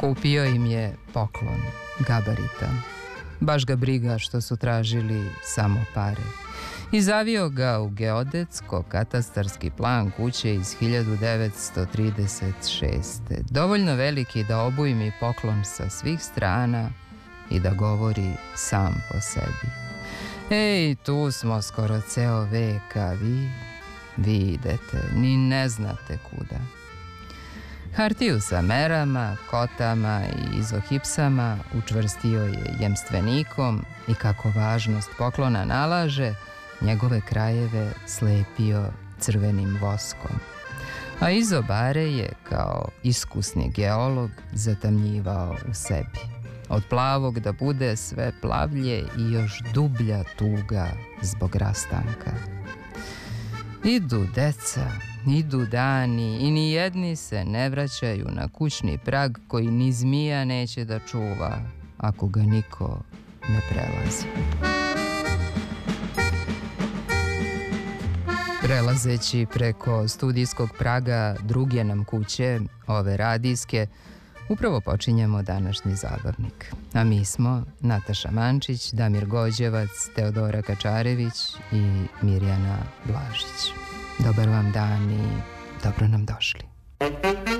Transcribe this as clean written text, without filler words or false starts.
Kupio im je poklon, gabaritan. Baš ga briga što su tražili samo pare. I zavio ga u geodetsko-katastarski plan kuće iz 1936. Dovoljno veliki da obujmi poklon sa svih strana i da govori sam po sebi. Ej, tu smo skoro ceo vek, a vi idete, ni ne znate kuda. Hartiju sa merama, kotama i izohipsama učvrstio je jemstvenikom i kako važnost poklona nalaže, njegove krajeve slepio crvenim voskom. A izobare je, kao iskusni geolog, zatamnjivao u sebi. Od plavog da bude sve plavlje i još dublja tuga zbog rastanka. Idu deca, idu dani i ni jedni se ne vraćaju na kućni prag koji ni zmija neće da čuva ako ga niko ne prelazi. Prelazeći preko studijskog praga druge nam kuće, ove radijske, upravo počinjemo današnji zabavnik. A mi smo Nataša Mančić, Damir Gođevac, Teodora Kačarević i Mirjana Blažić. Dobar vam dan i dobro nam došli.